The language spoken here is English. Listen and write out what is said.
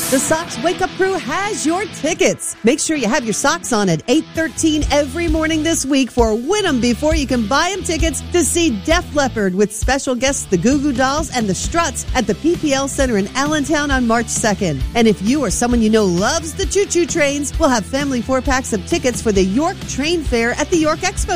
The Sox Wake Up Crew has your tickets. Make sure you have your socks on at 8:13 every morning this week for Win 'em Before You Can Buy 'em tickets to see Def Leppard with special guests the Goo Goo Dolls and the Struts at the PPL Center in Allentown on March 2nd. And if you or someone you know loves the choo-choo trains, we'll have family 4-packs of tickets for the York Train Fair at the York Expo